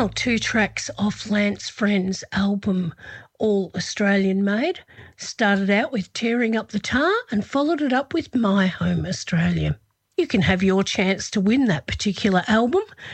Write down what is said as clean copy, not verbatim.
final two tracks off Lance Friend's album All Australian Made started out with Tearing Up the Tar and followed it up with My Home Australia. You can have your chance to win that particular album